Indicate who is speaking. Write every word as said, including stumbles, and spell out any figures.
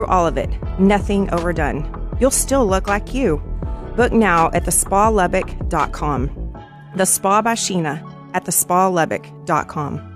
Speaker 1: All of it, nothing overdone. You'll still look like you. Book now at the spa lubbock dot com. The Spa by Sheena at the spa lubbock dot com.